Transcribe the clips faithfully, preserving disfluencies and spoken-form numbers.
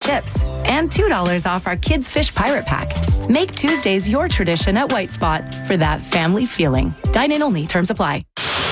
chips, and two dollars off our Kids Fish Pirate Pack. Make Tuesdays your tradition at White Spot for that family feeling. Dine in only. Terms apply.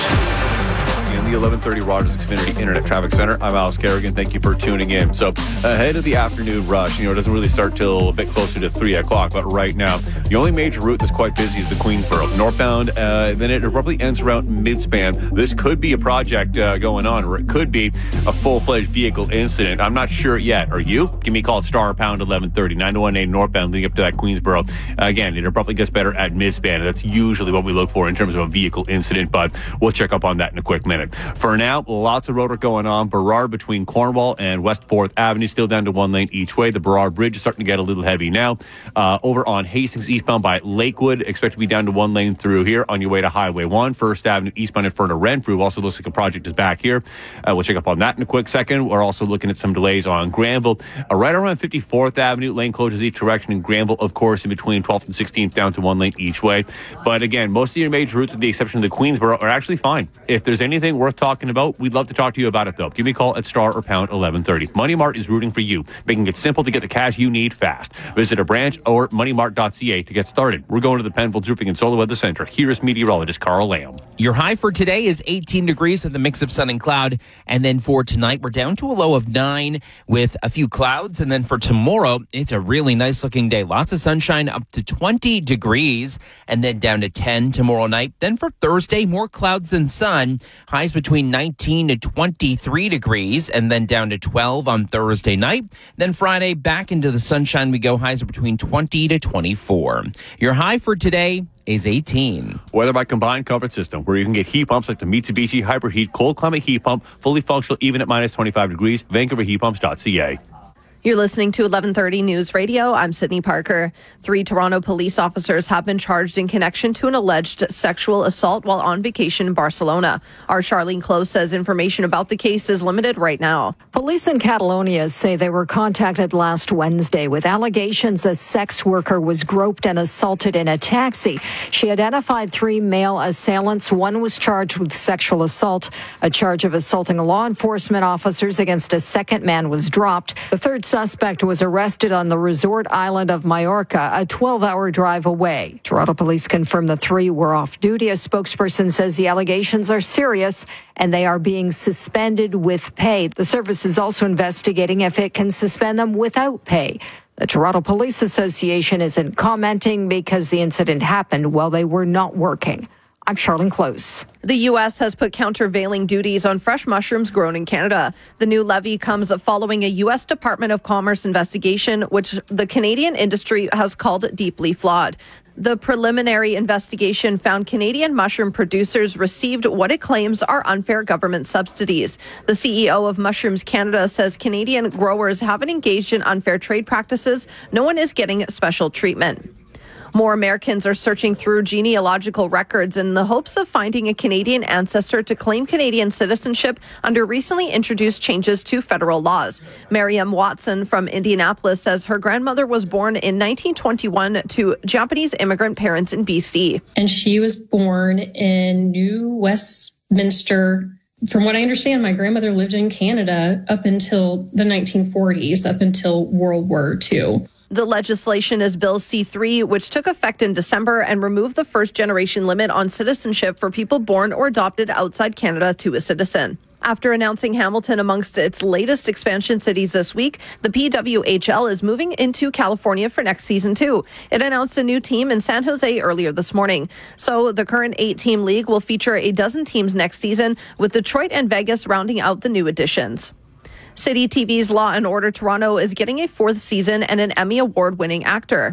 In the eleven thirty Rogers Xfinity Internet Traffic Center, I'm Alex Kerrigan. Thank you for tuning in. So ahead of the afternoon rush, you know, it doesn't really start till a bit closer to three o'clock, but right now, the only major route that's quite busy is the Queensboro northbound. Uh, then it probably ends around mid-span. This could be a project uh, going on, or it could be a full-fledged vehicle incident. I'm not sure yet. Are you? Give me a call at star pound eleven thirty, nine oh one eight northbound leading up to that Queensboro. Uh, again, it probably gets better at mid-span. That's usually what we look for in terms of a vehicle incident, but we'll check up on that in a quick minute. For now, lots of road work going on. Burrard between Cornwall and West fourth Avenue, still down to one lane each way. The Burrard Bridge is starting to get a little heavy now. Uh, over on Hastings eastbound by Lakewood, expect to be down to one lane through here on your way to Highway one. First Avenue eastbound in front of Renfrew. Also looks like a project is back here. Uh, we'll check up on that in a quick second. We're also looking at some delays on Granville. Uh, right around fifty-fourth Avenue, lane closures each direction. In Granville, of course, in between twelfth and sixteenth, down to one lane each way. But again, most of your major routes, with the exception of the Queensboro, are actually fine. If there's anything worth talking about, we'd love to talk to you about it, though. Give me a call at star or pound eleven thirty. Money Mart is rooting for you, making it simple to get the cash you need fast. Visit a branch or money mart dot c a to get started. We're going to the Penfolds Roofing and Solar Weather Center. Here's meteorologist Carl Lamb. Your high for today is eighteen degrees with a mix of sun and cloud. And then for tonight, we're down to a low of nine with a few clouds. And then for tomorrow, it's a really nice looking day. Lots of sunshine, up to twenty degrees, and then down to ten tomorrow night. Then for Thursday, more clouds than sun. Highs between nineteen to twenty-three degrees, and then down to twelve on Thursday night. Then Friday, back into the sunshine we go. Highs are between twenty to twenty-four. Your high for today is eighteen. Weather by Combined Comfort System, where you can get heat pumps like the Mitsubishi Hyperheat Cold Climate Heat Pump, fully functional even at minus twenty-five degrees. Vancouver Heat Pumps dot c a. You're listening to eleven thirty News Radio. I'm Sydney Parker. Three Toronto police officers have been charged in connection to an alleged sexual assault while on vacation in Barcelona. Our Charlene Close says information about the case is limited right now. Police in Catalonia say they were contacted last Wednesday with allegations a sex worker was groped and assaulted in a taxi. She identified three male assailants. One was charged with sexual assault. A charge of assaulting law enforcement officers against a second man was dropped. The third suspect was arrested on the resort island of Mallorca, a twelve-hour drive away. Toronto police confirmed the three were off duty. A spokesperson says the allegations are serious and they are being suspended with pay. The service is also investigating if it can suspend them without pay. The Toronto Police Association isn't commenting because the incident happened while they were not working. I'm Charlene Close. The U S has put countervailing duties on fresh mushrooms grown in Canada. The new levy comes following a U S Department of Commerce investigation, which the Canadian industry has called deeply flawed. The preliminary investigation found Canadian mushroom producers received what it claims are unfair government subsidies. The C E O of Mushrooms Canada says Canadian growers haven't engaged in unfair trade practices. No one is getting special treatment. More Americans are searching through genealogical records in the hopes of finding a Canadian ancestor to claim Canadian citizenship under recently introduced changes to federal laws. Miriam Watson from Indianapolis says her grandmother was born in nineteen twenty-one to Japanese immigrant parents in B C. And she was born in New Westminster. From what I understand, my grandmother lived in Canada up until the nineteen forties, up until World War Two. The legislation is Bill C three, which took effect in December and removed the first-generation limit on citizenship for people born or adopted outside Canada to a citizen. After announcing Hamilton amongst its latest expansion cities this week, the P W H L is moving into California for next season, too. It announced a new team in San Jose earlier this morning. So the current eight-team league will feature a dozen teams next season, with Detroit and Vegas rounding out the new additions. City T V's Law and Order Toronto is getting a fourth season and an Emmy Award-winning actor.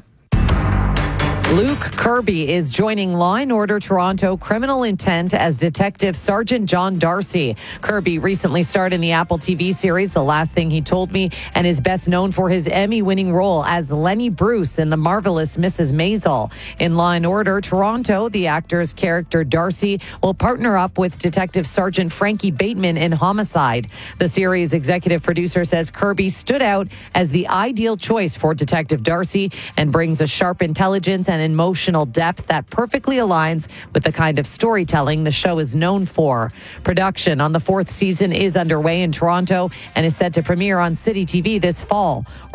Luke Kirby is joining Law and Order Toronto Criminal Intent as Detective Sergeant John Darcy. Kirby recently starred in the Apple T V series The Last Thing He Told Me and is best known for his Emmy-winning role as Lenny Bruce in The Marvelous Missus Maisel. In Law and Order Toronto, the actor's character Darcy will partner up with Detective Sergeant Frankie Bateman in Homicide. The series' executive producer says Kirby stood out as the ideal choice for Detective Darcy and brings a sharp intelligence and emotional depth that perfectly aligns with the kind of storytelling the show is known for. Production on the fourth season is underway in Toronto and is set to premiere on City T V this fall.